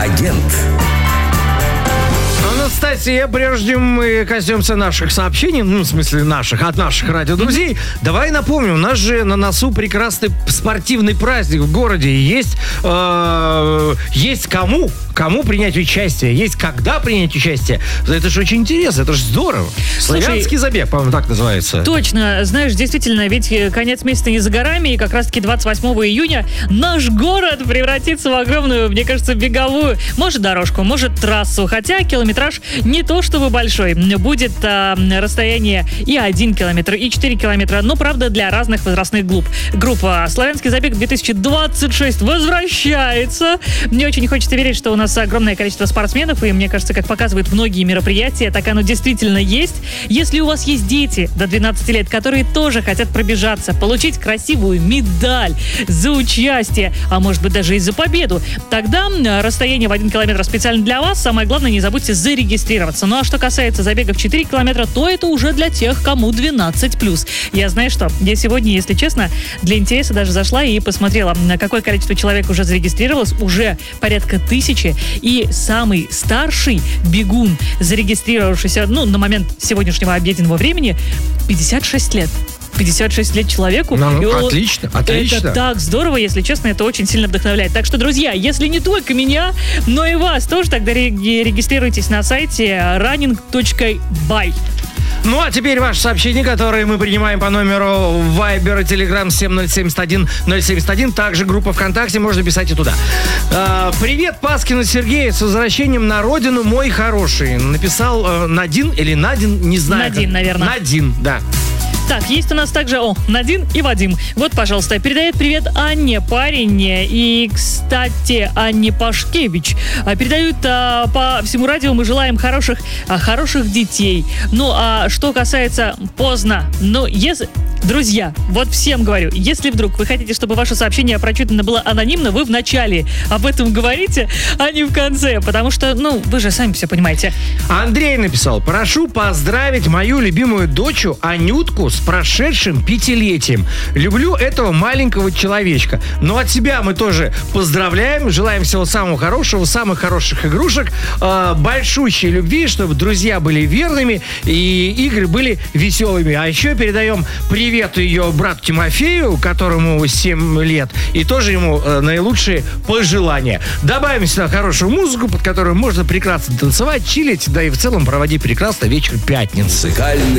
Агент. Анастасия, прежде чем мы коснемся наших сообщений, в смысле от наших радиодрузей, давай напомним, у нас же на носу прекрасный спортивный праздник в городе. Есть кому принять участие, есть когда принять участие. Это же очень интересно, это же здорово. Славянский забег, по-моему, так называется. Точно, знаешь, действительно, ведь конец месяца не за горами, и как раз-таки 28 июня наш город превратится в огромную, мне кажется, беговую, может, дорожку, может, трассу, хотя километраж не то чтобы большой. Будет расстояние и 1 километр, и 4 километра, но, правда, для разных возрастных групп. Группа «Славянский забег 2026» возвращается. Мне очень хочется верить, что у нас огромное количество спортсменов, и мне кажется, как показывают многие мероприятия, так оно действительно есть. Если у вас есть дети до 12 лет, которые тоже хотят пробежаться, получить красивую медаль за участие, а может быть даже и за победу, тогда расстояние в 1 километр специально для вас. Самое главное, не забудьте зарегистрироваться. Ну а что касается забегов 4 километра, то это уже для тех, кому 12+. Я знаю, что я сегодня, если честно, для интереса даже зашла и посмотрела, на какое количество человек уже зарегистрировалось. Уже порядка 1000. И самый старший бегун, зарегистрировавшийся, на момент сегодняшнего обеденного времени, 56 лет. 56 лет человеку. Отлично. Это так здорово, если честно, это очень сильно вдохновляет. Так что, друзья, если не только меня, но и вас тоже, тогда регистрируйтесь на сайте running.by. Ну, а теперь ваше сообщение, которое мы принимаем по номеру Viber и Telegram 70771 также группа ВКонтакте, можно писать и туда. Привет, Паскину Сергею, с возвращением на родину, мой хороший. Написал Надин или Надин, не знаю. Надин, наверное. Надин, да. Так, есть у нас также, Надин и Вадим. Вот, пожалуйста, передает привет Анне, парень. И, кстати, Анне Пашкевич. Передают по всему радио, мы желаем хороших детей. Ну, а что касается поздно, друзья, вот всем говорю, если вдруг вы хотите, чтобы ваше сообщение прочитано было анонимно, вы в начале об этом говорите, а не в конце, потому что, вы же сами все понимаете. Андрей написал: прошу поздравить мою любимую дочу Анютку с прошедшим 5-летием. Люблю этого маленького человечка. Но от себя мы тоже поздравляем, желаем всего самого хорошего, самых хороших игрушек, большущей любви, чтобы друзья были верными и игры были веселыми. А еще передаем привет ее брату Тимофею, которому 7 лет, и тоже ему наилучшие пожелания. Добавим сюда хорошую музыку, под которую можно прекрасно танцевать, чилить, да и в целом проводить прекрасный вечер пятницы.